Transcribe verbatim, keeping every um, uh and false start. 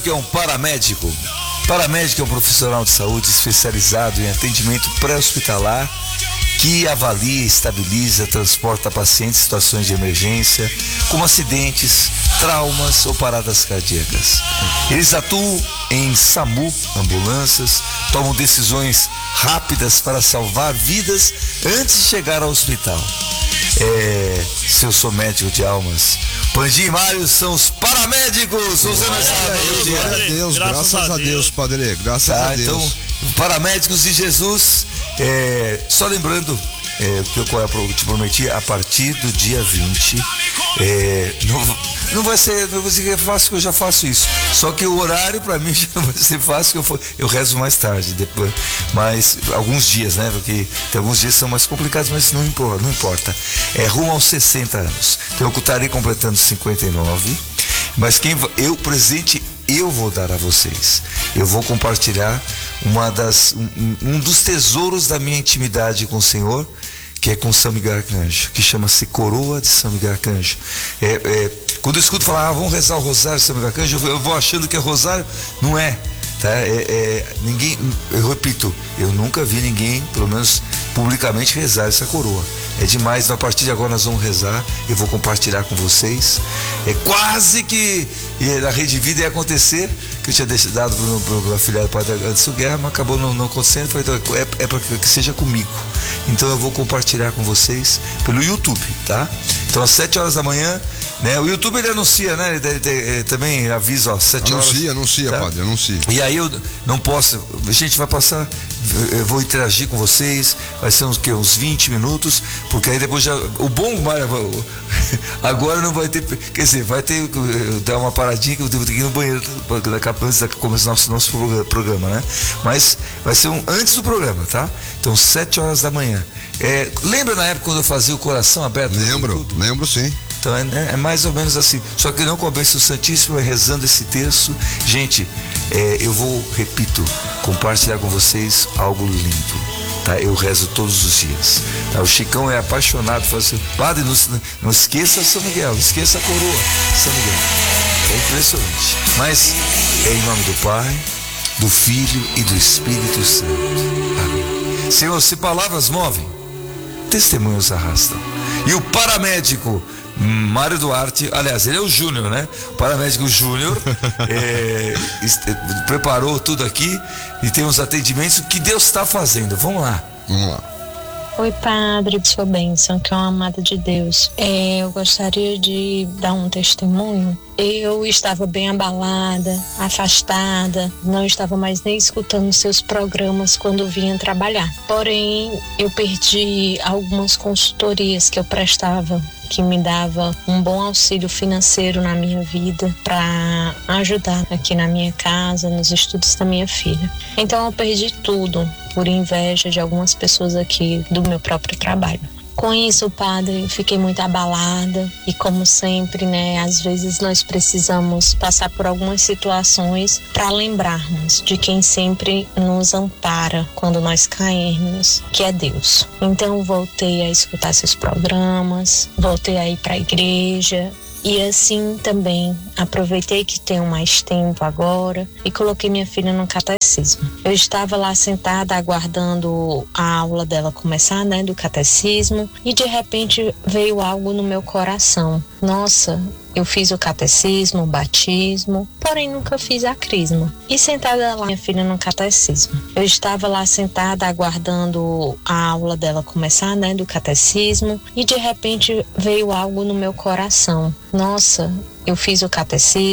Que é um paramédico. Paramédico é um profissional de saúde especializado em atendimento pré-hospitalar que avalia, estabiliza, transporta pacientes em situações de emergência, como acidentes, traumas ou paradas cardíacas. Eles atuam em SAMU, ambulâncias, tomam decisões rápidas para salvar vidas antes de chegar ao hospital. É, se eu sou médico de almas, Pandim e Mário são os paramédicos. Glória a Deus, graças a Deus, Padre, graças tá, a Deus. Então, paramédicos de Jesus, é, só lembrando é, que eu te prometi, a partir do dia vinte, é, não, não vai ser, não vai ser fácil, que eu já faço isso. Só que o horário para mim já não vai ser fácil, que eu, for, eu rezo mais tarde, depois, mas alguns dias, né? Porque tem alguns dias que são mais complicados, mas não importa, não importa. É rumo aos sessenta anos. Então eu estarei completando cinquenta e nove, mas quem eu presente eu vou dar a vocês. Eu vou compartilhar uma das, um, um dos tesouros da minha intimidade com o Senhor, que é com São Miguel Arcanjo, que chama-se Coroa de São Miguel Arcanjo. É, é, quando eu escuto falar, ah, vamos rezar o Rosário de São Miguel Arcanjo, eu, eu vou achando que é Rosário, não é. Tá? É, é, ninguém, eu repito, eu nunca vi ninguém, pelo menos publicamente, rezar essa coroa. É demais, a partir de agora nós vamos rezar, eu vou compartilhar com vocês. É quase que na Rede Vida ia acontecer, que eu tinha dado para o afilhado Padre Anderson Guerra, mas acabou não, não acontecendo. Falei, então, é, é para que seja comigo. Então eu vou compartilhar com vocês pelo YouTube, tá? Então às sete horas da manhã, né? O YouTube ele anuncia, né? Ele, ele, ele, ele também avisa, ó, sete horas. Anuncia, anuncia, tá? Padre, anuncia. E aí eu não posso, a gente vai passar, eu vou interagir com vocês, vai ser uns, que, uns vinte minutos, porque aí depois já, o bom, agora não vai ter, quer dizer, vai ter, dar uma paradinha que eu devo ter que ir no banheiro, daqui a pouco antes de começar o nosso, nosso programa, né? Mas vai ser um, antes do programa, tá? Então sete horas da manhã. É, lembra na época quando eu fazia o coração aberto? Lembro, lembro sim. Então é, é mais ou menos assim, só que não com a bênção Santíssima, rezando esse terço. Gente, é, eu vou, repito, compartilhar com vocês algo lindo, tá? Eu rezo todos os dias, tá? O Chicão é apaixonado, fala assim, Padre, não, não esqueça São Miguel, não esqueça a coroa São Miguel. É impressionante, mas é em nome do Pai, do Filho e do Espírito Santo. Amém. Senhor, se palavras movem, testemunhos arrastam. E o paramédico Mário Duarte, aliás, ele é o Júnior, né? O paramédico Júnior é, preparou tudo aqui e tem uns atendimentos que Deus está fazendo. Vamos lá. Vamos lá. Oi, Padre, sua bênção, que é uma amada de Deus. É, eu gostaria de dar um testemunho. Eu estava bem abalada, afastada, não estava mais nem escutando seus programas quando vinha trabalhar. Porém, eu perdi algumas consultorias que eu prestava, que me dava um bom auxílio financeiro na minha vida para ajudar aqui na minha casa, nos estudos da minha filha. Então eu perdi tudo por inveja de algumas pessoas aqui do meu próprio trabalho. Com isso, Padre, eu fiquei muito abalada e, como sempre, né, às vezes nós precisamos passar por algumas situações para lembrarmos de quem sempre nos ampara quando nós cairmos, que é Deus. Então, voltei a escutar seus programas, voltei a ir para a igreja. E assim também aproveitei que tenho mais tempo agora e coloquei minha filha no catecismo. Eu estava lá sentada aguardando a aula dela começar, né, do catecismo, e de repente veio algo no meu coração. Nossa, eu fiz o catecismo, o batismo, porém nunca fiz a crisma. E sentada lá, minha filha no catecismo. Eu estava lá sentada aguardando a aula dela começar, né, do catecismo, e de repente veio algo no meu coração. Nossa, eu fiz o catecismo,